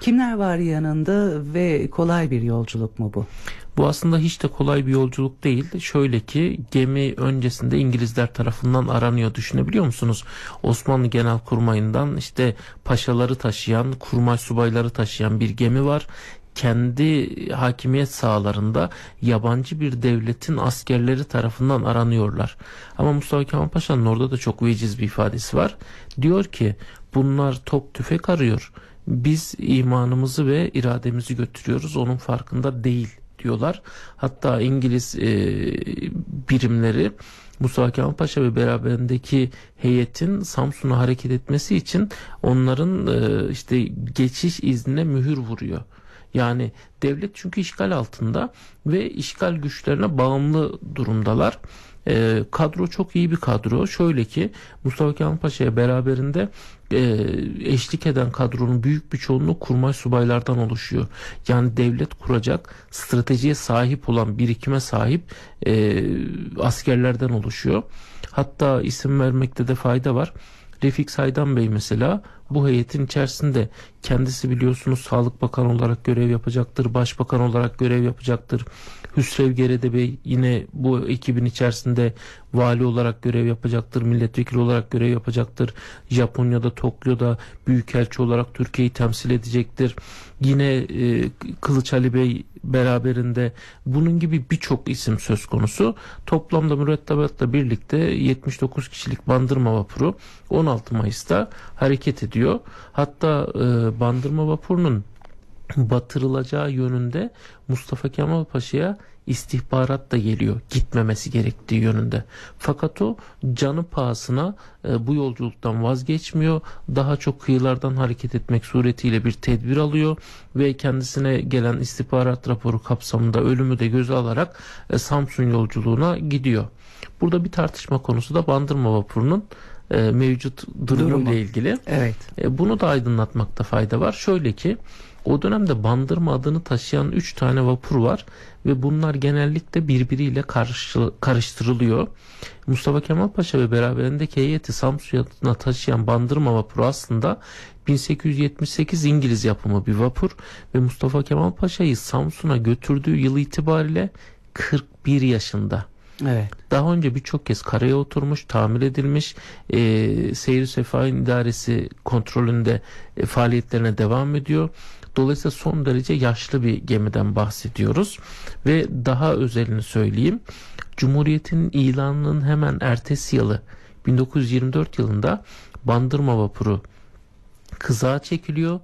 Kimler var yanında ve kolay bir yolculuk mu bu? Bu aslında hiç de kolay bir yolculuk değil. Şöyle ki gemi öncesinde İngilizler tarafından aranıyor, düşünebiliyor musunuz? Osmanlı Genelkurmayı'ndan işte paşaları taşıyan, kurmay subayları taşıyan bir gemi var. Kendi hakimiyet sahalarında yabancı bir devletin askerleri tarafından aranıyorlar. Ama Mustafa Kemal Paşa'nın orada da çok veciz bir ifadesi var. Diyor ki bunlar top tüfek arıyor. Biz imanımızı ve irademizi götürüyoruz, onun farkında değil diyorlar. Hatta İngiliz birimleri Mustafa Kemal Paşa ve beraberindeki heyetin Samsun'a hareket etmesi için onların işte geçiş iznine mühür vuruyor. Yani devlet çünkü işgal altında ve işgal güçlerine bağımlı durumdalar. Kadro çok iyi bir kadro. Şöyle ki Mustafa Kemal Paşa'ya beraberinde eşlik eden kadronun büyük bir çoğunluğu kurmay subaylardan oluşuyor. Yani devlet kuracak stratejiye sahip olan, birikime sahip askerlerden oluşuyor. Hatta isim vermekte de fayda var. Refik Saydam Bey mesela bu heyetin içerisinde, kendisi biliyorsunuz Sağlık Bakanı olarak görev yapacaktır, Başbakan olarak görev yapacaktır. Hüsrev Gerede Bey yine bu ekibin içerisinde vali olarak görev yapacaktır, milletvekili olarak görev yapacaktır. Japonya'da, Tokyo'da büyükelçi olarak Türkiye'yi temsil edecektir. Yine Kılıç Ali Bey beraberinde, bunun gibi birçok isim söz konusu. Toplamda mürettebatla birlikte 79 kişilik Bandırma vapuru 16 Mayıs'ta hareket ediyor. Hatta Bandırma vapurunun batırılacağı yönünde Mustafa Kemal Paşa'ya istihbarat da geliyor, gitmemesi gerektiği yönünde. Fakat o canı pahasına bu yolculuktan vazgeçmiyor. Daha çok kıyılardan hareket etmek suretiyle bir tedbir alıyor ve kendisine gelen istihbarat raporu kapsamında ölümü de göze alarak Samsun yolculuğuna gidiyor. Burada bir tartışma konusu da Bandırma vapurunun mevcut durumu ile ilgili. Evet. Bunu da aydınlatmakta fayda var. Şöyle ki o dönemde Bandırma adını taşıyan 3 tane vapur var ve bunlar genellikle birbiriyle karıştırılıyor. Mustafa Kemal Paşa ve beraberindeki heyeti Samsun'a taşıyan Bandırma vapuru aslında 1878 İngiliz yapımı bir vapur ve Mustafa Kemal Paşa'yı Samsun'a götürdüğü yıl itibariyle 41 yaşında. Evet. Daha önce birçok kez karaya oturmuş, tamir edilmiş, Seyir Sefahin İdaresi kontrolünde faaliyetlerine devam ediyor. Dolayısıyla son derece yaşlı bir gemiden bahsediyoruz ve daha özelini söyleyeyim. Cumhuriyet'in ilanının hemen ertesi yılı 1924 yılında Bandırma vapuru kızığa çekiliyor.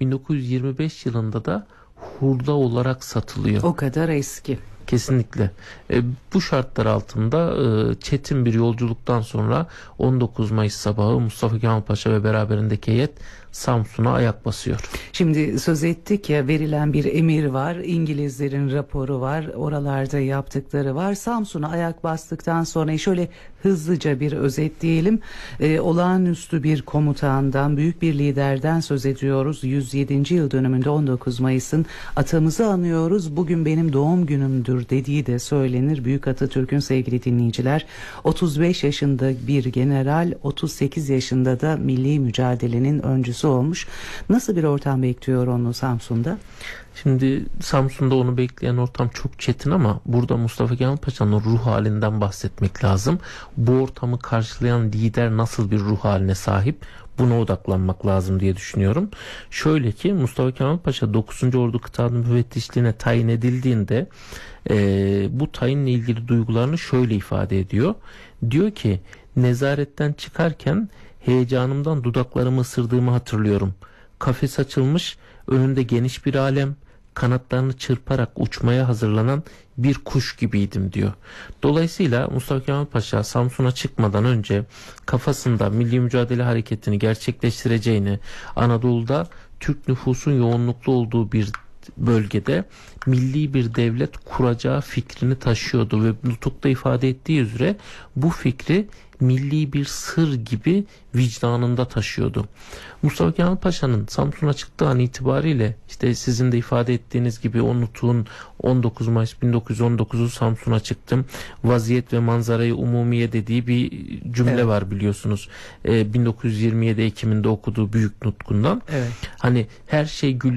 1925 yılında da hurda olarak satılıyor. O kadar eski. Kesinlikle. Bu şartlar altında çetin bir yolculuktan sonra 19 Mayıs sabahı Mustafa Kemal Paşa ve beraberindeki heyet Samsun'a ayak basıyor. Şimdi söz ettik ya, verilen bir emir var, İngilizlerin raporu var, oralarda yaptıkları var. Samsun'a ayak bastıktan sonra şöyle hızlıca bir özetleyelim. Olağanüstü bir komutandan, büyük bir liderden söz ediyoruz. 107. yıl dönümünde 19 Mayıs'ın atamızı anıyoruz. Bugün benim doğum günümdür dediği de söylenir. Büyük Atatürk'ün, sevgili dinleyiciler, 35 yaşında bir general, 38 yaşında da milli mücadelenin öncüsü olmuş. Nasıl bir ortam bekliyor onu Samsun'da? Şimdi Samsun'da onu bekleyen ortam çok çetin ama burada Mustafa Kemal Paşa'nın ruh halinden bahsetmek lazım. Bu ortamı karşılayan lider nasıl bir ruh haline sahip? Buna odaklanmak lazım diye düşünüyorum. Şöyle ki Mustafa Kemal Paşa 9. Ordu Kıta Müfettişliğine tayin edildiğinde bu tayinle ilgili duygularını şöyle ifade ediyor. Diyor ki nezaretten çıkarken heyecanımdan dudaklarımı ısırdığımı hatırlıyorum. Kafes açılmış, önünde geniş bir alem, kanatlarını çırparak uçmaya hazırlanan bir kuş gibiydim diyor. Dolayısıyla Mustafa Kemal Paşa Samsun'a çıkmadan önce kafasında milli mücadele hareketini gerçekleştireceğini, Anadolu'da Türk nüfusun yoğunluklu olduğu bir bölgede milli bir devlet kuracağı fikrini taşıyordu ve nutukta ifade ettiği üzere bu fikri milli bir sır gibi vicdanında taşıyordu. Mustafa Kemal Paşa'nın Samsun'a çıktığı an itibariyle işte sizin de ifade ettiğiniz gibi o nutuğun 19 Mayıs 1919'u Samsun'a çıktım, vaziyet ve manzarayı umumiye dediği bir cümle evet. var biliyorsunuz. 1927 Ekim'inde okuduğu büyük nutkundan. Evet. Hani her şey